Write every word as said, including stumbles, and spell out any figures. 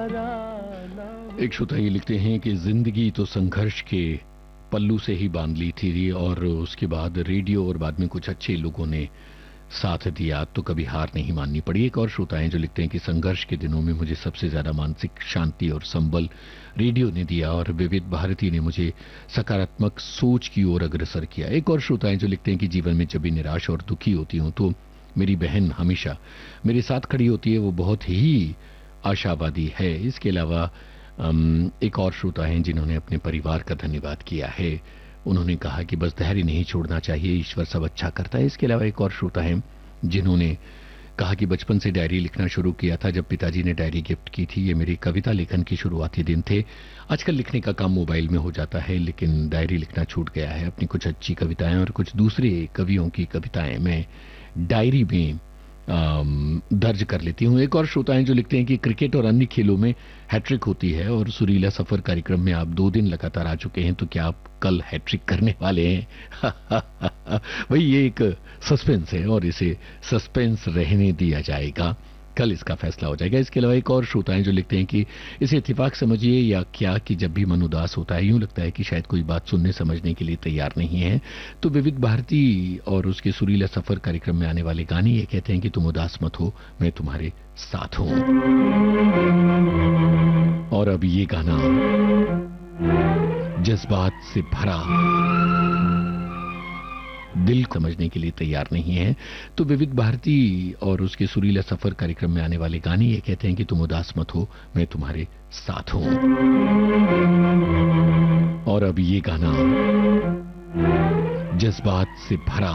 एक श्रोता ये लिखते हैं कि जिंदगी तो संघर्ष के पल्लू से ही बांध ली थी और उसके बाद रेडियो और बाद में कुछ अच्छे लोगों ने साथ दिया तो कभी हार नहीं माननी पड़ी। एक और श्रोता हैं जो लिखते हैं कि संघर्ष के दिनों में मुझे सबसे ज्यादा मानसिक शांति और संबल रेडियो ने दिया और विविध भारती ने मुझे सकारात्मक सोच की ओर अग्रसर किया। एक और श्रोता हैं जो लिखते हैं कि जीवन में जब भी निराश और दुखी होती हूं तो मेरी बहन हमेशा मेरे साथ खड़ी होती है, वो बहुत ही आशावादी है। इसके अलावा एक और श्रोता हैं जिन्होंने अपने परिवार का धन्यवाद किया है। उन्होंने कहा कि बस धैर्य नहीं छोड़ना चाहिए, ईश्वर सब अच्छा करता है। इसके अलावा एक और श्रोता हैं जिन्होंने कहा कि बचपन से डायरी लिखना शुरू किया था जब पिताजी ने डायरी गिफ्ट की थी। ये मेरी कविता लेखन की शुरुआती दिन थे। आजकल लिखने का काम मोबाइल में हो जाता है लेकिन डायरी लिखना छूट गया है। अपनी कुछ अच्छी कविताएं और कुछ दूसरे कवियों की कविताएं मैं डायरी में दर्ज कर लेती हूं। एक और श्रोता हैं जो लिखते हैं कि क्रिकेट और अन्य खेलों में हैट्रिक होती है और सुरीला सफर कार्यक्रम में आप दो दिन लगातार आ चुके हैं, तो क्या आप कल हैट्रिक करने वाले हैं? भाई ये एक सस्पेंस है और इसे सस्पेंस रहने दिया जाएगा, कल इसका फैसला हो जाएगा। इसके अलावा एक और श्रोता हैं जो लिखते हैं कि इसे इत्तेफाक समझिए या क्या कि जब भी मन उदास होता है यूं लगता है कि शायद कोई बात सुनने समझने के लिए तैयार नहीं है, तो विविध भारती और उसके सुरीला सफर कार्यक्रम में आने वाले गाने ये कहते हैं कि तुम उदास मत हो, मैं तुम्हारे साथ हूं। और अब ये गाना जज्बात से भरा, दिल समझने के लिए तैयार नहीं है, तो विविध भारती और उसके सुरीला सफर कार्यक्रम में आने वाले गाने ये कहते हैं कि तुम उदास मत हो, मैं तुम्हारे साथ हूं। और अब ये गाना जज्बात से भरा,